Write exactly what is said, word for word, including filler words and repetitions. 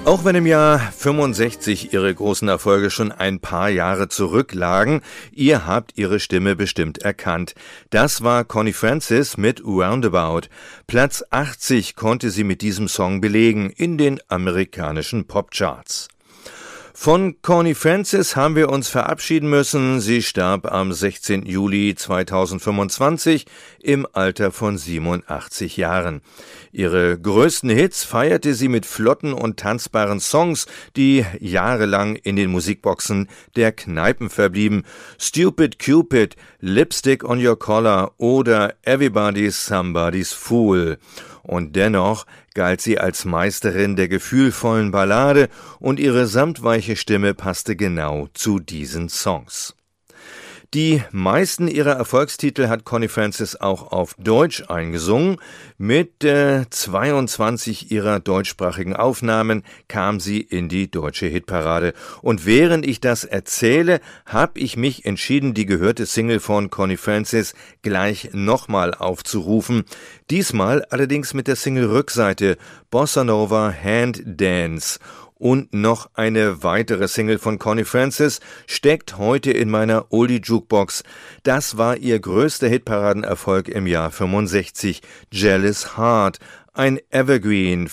Auch wenn im Jahr fünfundsechzig ihre großen Erfolge schon ein paar Jahre zurücklagen, ihr habt ihre Stimme bestimmt erkannt. Das war Connie Francis mit Roundabout. Platz achtzig konnte sie mit diesem Song belegen in den amerikanischen Popcharts. Von Connie Francis haben wir uns verabschieden müssen. Sie starb am sechzehnten Juli zweitausendfünfundzwanzig im Alter von siebenundachtzig Jahren. Ihre größten Hits feierte sie mit flotten und tanzbaren Songs, die jahrelang in den Musikboxen der Kneipen verblieben. Stupid Cupid, Lipstick on Your Collar oder Everybody's Somebody's Fool. Und dennoch galt sie als Meisterin der gefühlvollen Ballade und ihre samtweiche Stimme passte genau zu diesen Songs. Die meisten ihrer Erfolgstitel hat Connie Francis auch auf Deutsch eingesungen. Mit äh, zweiundzwanzig ihrer deutschsprachigen Aufnahmen kam sie in die deutsche Hitparade. Und während ich das erzähle, habe ich mich entschieden, die gehörte Single von Connie Francis gleich nochmal aufzurufen. Diesmal allerdings mit der Single-Rückseite Bossa Nova Hand Dance. Und noch eine weitere Single von Connie Francis steckt heute in meiner Oldie-Jukebox. Das war ihr größter Hitparadenerfolg im Jahr fünfundsechzig, Jealous Heart, ein Evergreen